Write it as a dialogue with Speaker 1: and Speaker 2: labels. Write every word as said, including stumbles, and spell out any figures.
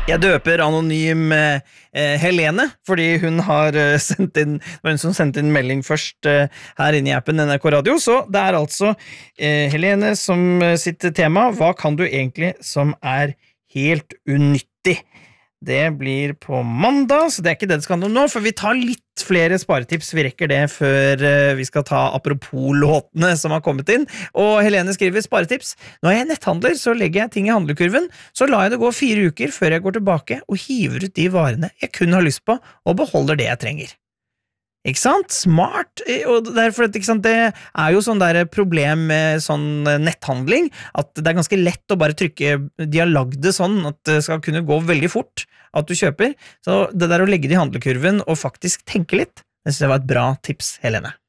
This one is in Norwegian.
Speaker 1: Jeg døper anonym eh, Helene, fordi hun har eh, sendt inn, det var hun som sendte inn melding først eh, her inne i appen N R K Radio, så det er altså eh, Helene som eh, sitt tema, hva kan du egentlig som er helt unyttig? Det blir på mandag, så det er ikke det det skal handle om nå, for vi tar litt flere sparetips, vi rekker det før uh, vi skal ta apropos låtene som har kommet inn, og Helene skriver sparetips, når jeg netthandler så legger jeg ting i handlekurven, så lar jeg det gå fire uker før jeg går tilbake og hiver ut de varene jeg kun har lyst på, og beholder det jeg trenger. Ikke sant? Smart, og derfor, ikke sant, det er jo sånn der problem med sånn netthandling, at det er ganske lett å bare trykke, de har lagd det sånn at det skal kunne gå veldig fort at du kjøper, så det der å legge det i handlekurven og faktisk tenke litt, det synes jeg var et bra tips, Helene.